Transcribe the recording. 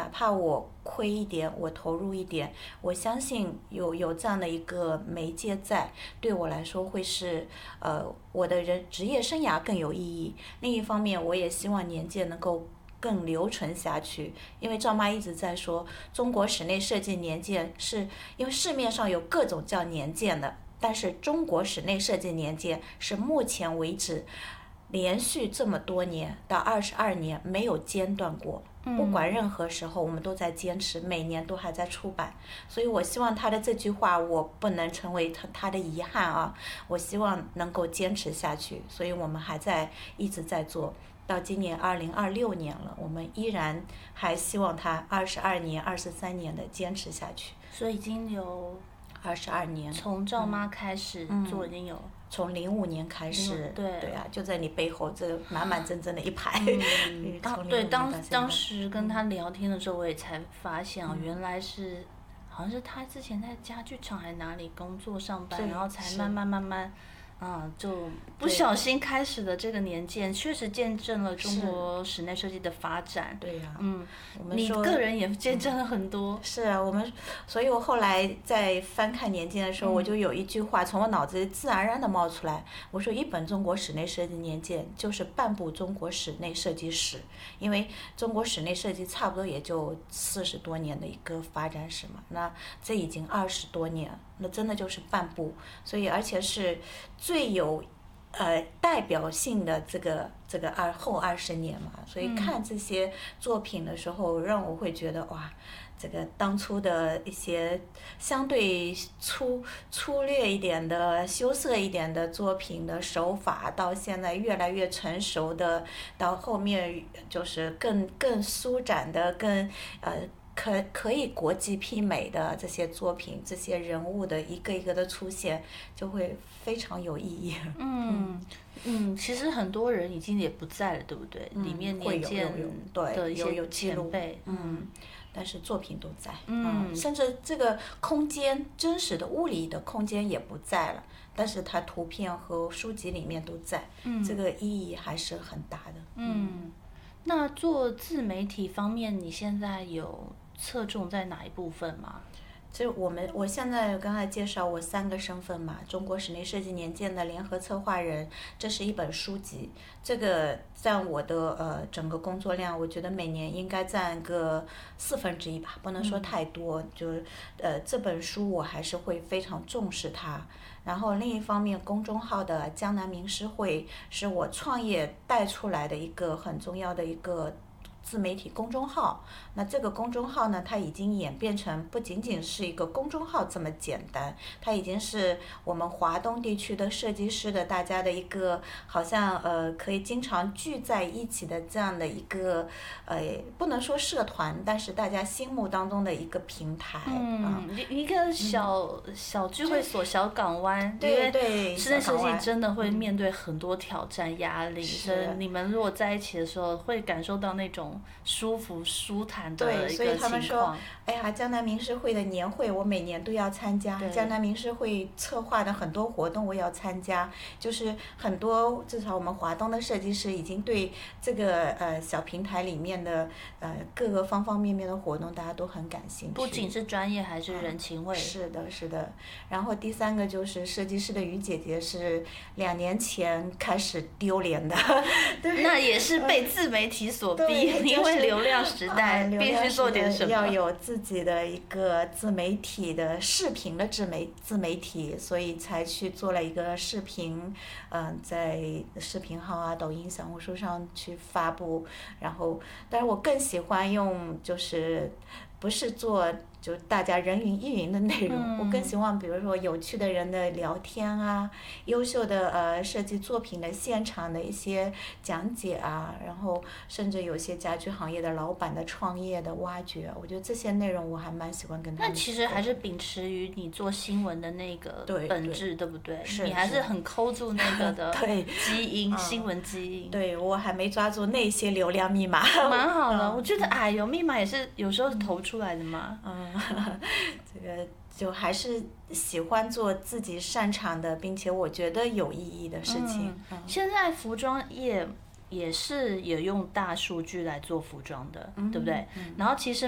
哪怕我亏一点，我投入一点，我相信有这样的一个媒介在，对我来说会是我的职业生涯更有意义。另一方面，我也希望年鉴能够更留存下去，因为赵妈一直在说中国室内设计年鉴，是因为市面上有各种叫年鉴的，但是中国室内设计年鉴是目前为止连续这么多年到22年没有间断过，不管任何时候我们都在坚持，每年都还在出版。所以我希望他的这句话我不能成为他的遗憾啊，我希望能够坚持下去，所以我们还在一直在做。到今年2026年了，我们依然还希望他22年、23年的坚持下去。 所以已经有 22年， 从赵妈开始做已经有。 从05年开始，对啊，就在你背后这满满正正的一排。 对，当时跟他聊天的时候，我也才发现原来是好像是他之前在家具厂还哪里工作上班，然后才慢慢。就不小心开始的这个年鉴，确实见证了中国室内设计的发展。 对呀， 你个人也见证了很多。 是啊，所以我后来在翻看年鉴的时候，我就有一句话从我脑子里自然而然的冒出来，我说一本中国室内设计年鉴就是半部中国室内设计史，因为中国室内设计差不多也就40多年的一个发展史嘛，那这已经20多年，那真的就是半部，所以而且是最有代表性的这个后20年嘛，所以看这些作品的时候，让我会觉得哇，这个当初的一些相对粗略一点的、羞涩一点的作品的手法，到现在越来越成熟的，到后面就是更舒展的、更可以国际媲美的这些作品，这些人物的一个一个的出现，就会非常有意义。 其实很多人已经也不在了，对不对？里面年鉴的一些前辈， 但是作品都在，甚至这个空间真实的物理的空间也不在了，但是它图片和书籍里面都在，这个意义还是很大的。 那做自媒体方面，你现在有侧重在哪一部分吗？ 就我现在刚才介绍我3个身份嘛，中国室内设计年鉴的联合策划人，这是一本书籍，这个占我的整个工作量，我觉得每年应该占个1/4吧，不能说太多，就是这本书我还是会非常重视它。然后另一方面，公众号的江南名师会是我创业带出来的一个很重要的一个自媒体公众号。那这个公众号呢，它已经演变成不仅仅是一个公众号这么简单，它已经是我们华东地区的设计师的大家的一个好像可以经常聚在一起的这样的一个不能说社团，但是大家心目当中的一个平台。 一个小聚会所、小港湾。 对， 室内设计真的会面对很多挑战、压力，所以你们如果在一起的时候，会感受到那种舒服、舒坦的一个情况。 对，所以他们说，哎呀，江南名师会的年会我每年都要参加，江南名师会策划的很多活动我要参加，就是很多至少我们华东的设计师已经对这个小平台里面的各个方方面面的活动大家都很感兴趣， 不仅是专业还是人情味。 是的。然后第3个就是设计师的于姐姐是2年前开始丢脸的， 那也是被自媒体所逼，因为流量时代必须做点什么， 要有自己的一个自媒体的视频的自媒体，所以才去做了一个视频，在视频号啊、抖音、小红书上去发布。然后，但是我更喜欢用就是不是做就大家人云亦云的内容，我更希望比如说有趣的人的聊天啊，优秀的设计作品的现场的一些讲解啊，然后甚至有些家居行业的老板的创业的挖掘，我觉得这些内容我还蛮喜欢跟他们。 那其实还是秉持于你做新闻的那个本质，对不对？你还是很抠住那个的基因，新闻基因。 对，我还没抓住那些流量密码。 蛮好的，我觉得有密码也是有时候投出来的嘛。 这个就还是喜欢做自己擅长的，并且我觉得有意义的事情。 现在服装业也是有用大数据来做服装的，对不对？然后其实